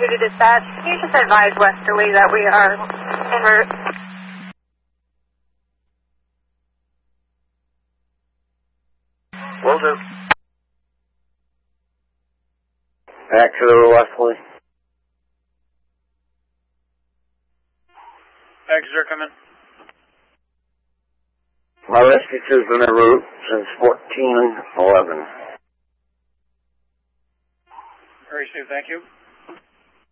duty dispatch. Can you just advise Westerly that we are en route? Will do. Exeter Westerly. Exeter, come in. My rescue crew's been en route since 1411. Very soon, thank you.